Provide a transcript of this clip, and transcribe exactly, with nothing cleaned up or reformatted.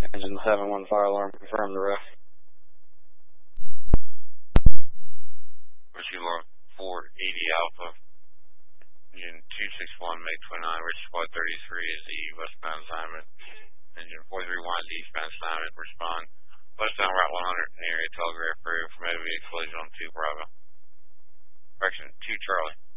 Engine seven one fire alarm, confirm the rest. Whiskey Lord four eighty Alpha. Engine two six one, make twenty-nine, Rich Squad thirty-three is the westbound assignment. Engine four three one is the eastbound assignment. Respond. Westbound Route one hundred in the area telegraph area for maybe a collision on two Bravo. Correction, two Charlie.